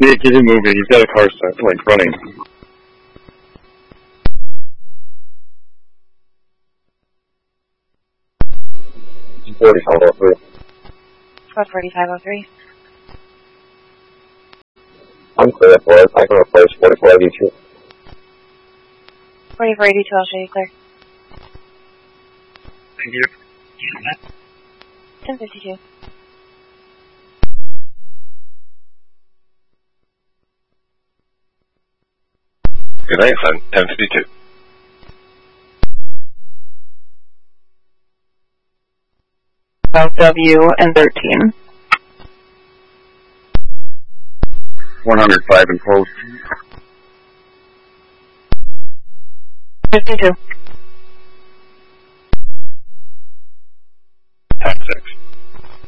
Get him moving. He's got a car start, like, running. Code 4503. I'm clear for it. I can replace 4482. 4482, I'll show you clear. Thank you. 1052. Good night, son. 1052. W and 13. 105 and close. 52.